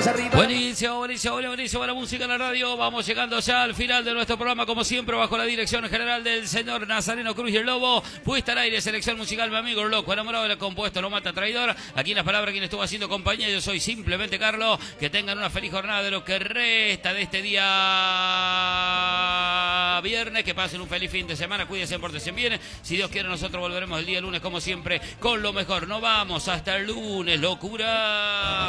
palmas arriba. Buenísimo, buenísimo, buenísimo la música en la radio. Vamos llegando ya al final de nuestro programa, como siempre, bajo la dirección general del señor Nazareno Cruz y el Lobo. Puesta al aire, selección musical, mi amigo, loco, enamorado del compuesto, lo mata traidor. Aquí en las palabras, quien estuvo haciendo compañía, yo soy simplemente Carlos. Que tengan una feliz jornada de lo que resta de este día viernes. Que pasen un feliz fin de semana, cuídense, pórtense bien. Si Dios quiere, nosotros volveremos el día lunes, como siempre, con lo mejor. No vamos hasta el lunes, locura.